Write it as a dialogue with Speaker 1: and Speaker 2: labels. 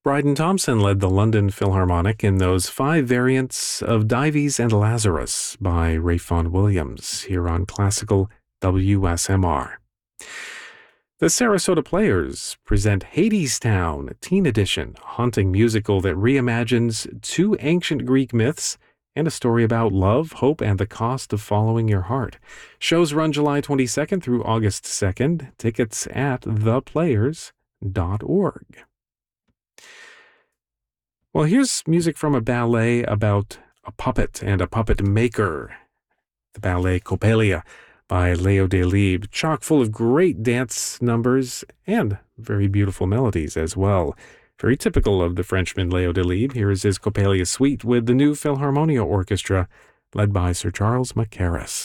Speaker 1: Bryden Thompson led the London Philharmonic in those 5 variants of Dives and Lazarus by Ralph Vaughan Williams here on Classical WSMR. The Sarasota Players present Hadestown, Teen Edition, a haunting musical that reimagines 2 ancient Greek myths and a story about love, hope, and the cost of following your heart. Shows run July 22nd through August 2nd. Tickets at theplayers.org. Well, here's music from a ballet about a puppet and a puppet maker. The ballet Coppelia by Leo Delibes, chock full of great dance numbers and very beautiful melodies as well. Very typical of the Frenchman Leo Delibes. Here is his Coppelia suite with the new Philharmonia Orchestra led by Sir Charles Mackerras.